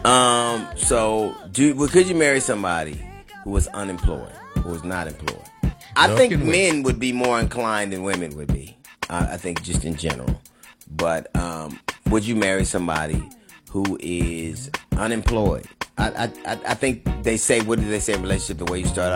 Could you marry somebody who was unemployed, who was not employed? I think men would be more inclined than women would be. I think just in general. But would you marry somebody who is unemployed? I think they say, what did they say in relationship, the way you start